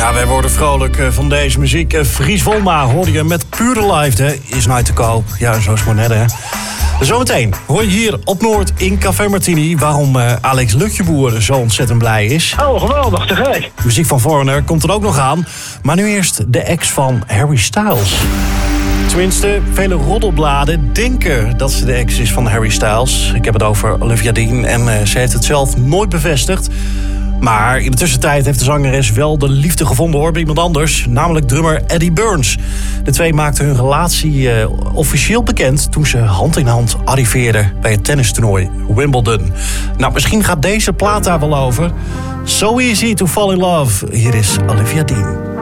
Ja, wij worden vrolijk van deze muziek. Fries Wolma hoorde je met Pure Life, hè. Is nooit te koop. Ja, zo is het maar net, hè. Zometeen hoor je hier op Noord in Café Martini waarom Alex Lutjeboer zo ontzettend blij is. Oh, geweldig, te gek. Muziek van Foreigner komt er ook nog aan. Maar nu eerst de ex van Harry Styles. Tenminste, vele roddelbladen denken dat ze de ex is van Harry Styles. Ik heb het over Olivia Dean en ze heeft het zelf nooit bevestigd. Maar in de tussentijd heeft de zangeres wel de liefde gevonden hoor, bij iemand anders. Namelijk drummer Eddie Burns. De twee maakten hun relatie officieel bekend toen ze hand in hand arriveerden bij het tennistoernooi Wimbledon. Nou, misschien gaat deze plaat daar wel over. So Easy to Fall in Love. Hier is Olivia Dean.